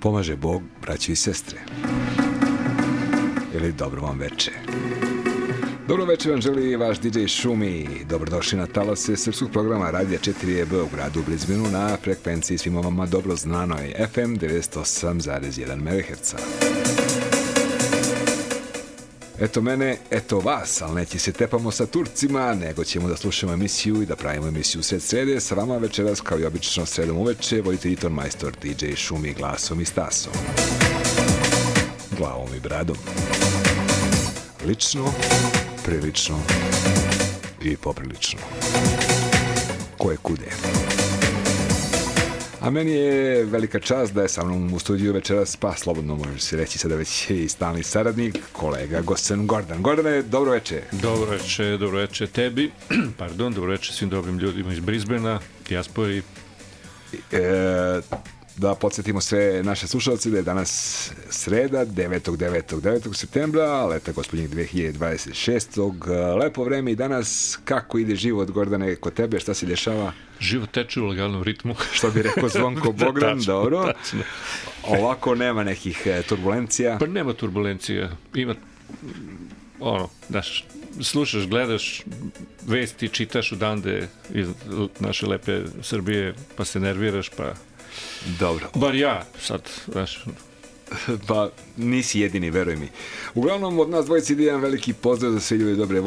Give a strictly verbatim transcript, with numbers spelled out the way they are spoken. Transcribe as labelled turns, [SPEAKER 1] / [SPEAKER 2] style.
[SPEAKER 1] pomaže Bog, braćo i sestre. Ili dobro vam veče. Dobro večer vam želi vaš D J Šumi. Dobrodošli na talase srpskog programa Radija četiri E B u gradu Blizbinu na frekvenciji svima vama dobro znanoj F M devedeset osam zarez jedan megaherca. Eto mene, eto vas, ali neće se tepamo sa Turcima, nego ćemo da slušamo emisiju i da pravimo emisiju sred srede. Sa vama večeras, kao i obično sredom uveče, voditelj i ton majstor D J Šumi glasom i stasom. Glavom i bradom. Lično, prilično i poprilično. Koje kude. A meni je velika čast da je sa mnom u studiju večeras, pa slobodno možeš si reći sada već i stalni saradnik, kolega Gosen Gordan. Gordane, dobro večer.
[SPEAKER 2] Dobro večer, dobro večer tebi, pardon, dobro večer svim dobrim ljudima iz Brisbanea, dijaspori.
[SPEAKER 1] E, da podsjetimo sve naše slušalce da je danas sreda, devetog septembra, leta gospodnjeg dve hiljade dvadeset šestog Lepo vreme i danas. Kako ide život, Gordane, kod tebe, šta se dešava?
[SPEAKER 2] Život teče u legalnom ritmu.
[SPEAKER 1] Što bi rekao Zvonko Bogdan,
[SPEAKER 2] tačno,
[SPEAKER 1] dobro.
[SPEAKER 2] Tačno.
[SPEAKER 1] Ovako nema nekih turbulencija.
[SPEAKER 2] Pa nema turbulencija. Ima, ono, znaš, slušaš, gledaš vesti, čitaš odande iz naše lepe Srbije, pa se nerviraš, pa...
[SPEAKER 1] Dobro.
[SPEAKER 2] Bar ja, sad, znaš...
[SPEAKER 1] Pa nisi jedini, veruj mi. Uglavnom, od nas dvojici ide jedan veliki pozdrav za sve ljude dobre